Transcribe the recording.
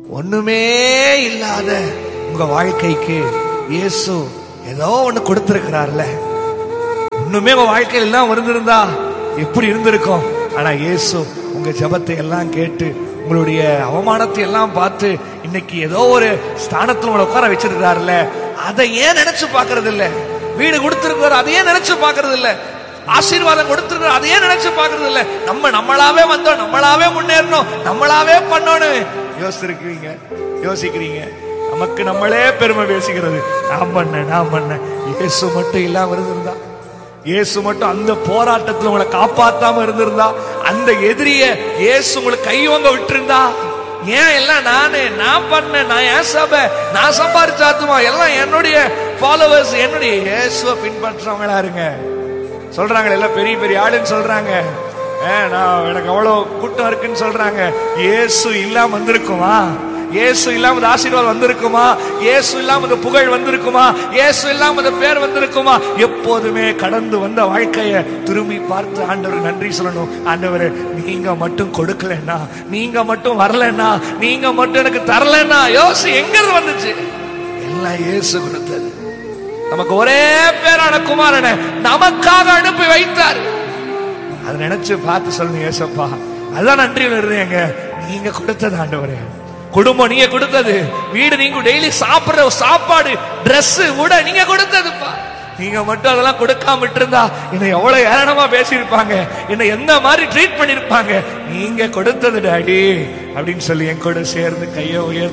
ஒண்ணுமே இல்லாத உங்க வாழ்க்கைக்கு இயேசு ஏதோ ஒண்ணு கொடுத்திருக்கிறார்ல. ஒண்ணுமே உங்க வாழ்க்கையில் எல்லாம் இருந்திருந்தா எப்படி இருந்திருக்கும்? ஆனா இயேசு உங்க ஜெபத்தை எல்லாம் கேட்டு உங்களுடைய அவமானத்தை எல்லாம் பார்த்து இன்னைக்கு ஏதோ ஒரு ஸ்தானத்துல உங்களை உட்கார வச்சிருக்கிறாருல்ல. அதை ஏன் நினைச்சு பாக்குறது இல்ல? வீடு கொடுத்திருக்கிறார், அதையே நினைச்சு பாக்குறது இல்ல. ஆசீர்வாதம் கொடுத்திருக்கிறார், அதையே நினைச்சு பாக்குறது இல்ல. நம்மளாவே வந்தோம், நம்மளாவே முன்னேறணும், நம்மளாவே பண்ணணும் யோசிக்கிறீங்க. நமக்கு நம்மளே பெருமை பேசிக்கிறது. நான் பண்ண இயேசு மட்டும் இல்லாம இருந்திருந்தா, இயேசு மட்டும் அந்த போராட்டத்தில் உங்களை காப்பாத்தாம இருந்திருந்தா, அந்த எதிரிய இயேசு உங்களை கைவங்க விட்டுருந்தா, ஏன் எல்லாம் நான் பண்ணேன், நான் ஏன் சபை, நான் சம்பாதிச்சாத்துமா, எல்லாம் என்னுடைய ஃபாலோவர்ஸ், என்னுடைய இயேசுவை பின்பற்றவங்களா இருங்க. சொல்றாங்க எல்லாம் பெரிய பெரிய ஆளுன்னு சொல்றாங்க. நான் எனக்கு அவ்வளவு கூட்டம் இருக்குன்னு சொல்றாங்க. இயேசு இல்லாம வந்திருக்குமா? இயேசு இல்லாம ஆசீர்வாதம் வந்திருக்குமா? இயேசு இல்லாம புகழ் வந்திருக்குமா? இயேசு இல்லாம பேர் வந்திருக்குமா? எப்போதுமே கடந்து வந்த வாழ்க்கைய திரும்பி பார்த்து ஆண்டவருக்கு நன்றி சொல்லணும். ஆண்டவரே, நீங்க மட்டும் கொடுக்கலன்னா, நீங்க மட்டும் வரலன்னா, நீங்க மட்டும் எனக்கு தரலன்னா, யோசி எங்க இருந்து வந்துச்சு? எல்லாம் இயேசு கொடுத்தது. நமக்கு ஒரே பேரான குமாரனை நமக்காக அனுப்பி வைத்தார். அதை நினைச்சு பார்த்து சொல்லுங்க, ஏசப்பா அதான் நன்றியில் இருந்தேங்க. நீங்க கொடுத்தது ஆண்டவரே, குடும்பம் நீங்க கொடுத்தது, வீடு நீங்க டெய்லி சாப்பிடுற சாப்பாடு, டிரெஸ் கூட நீங்க கொடுத்ததுப்பா. நீங்க மட்டும் அதெல்லாம் கொடுக்காம விட்டுருந்தா என்னை எவ்வளவு ஏளனமா பேசியிருப்பாங்க, என்னை எந்த மாதிரி ட்ரீட் பண்ணிருப்பாங்க. நீங்க கொடுத்தது டாடி அப்படின்னு சொல்லி என் கூட சேர்ந்து கையை உயர்த்தி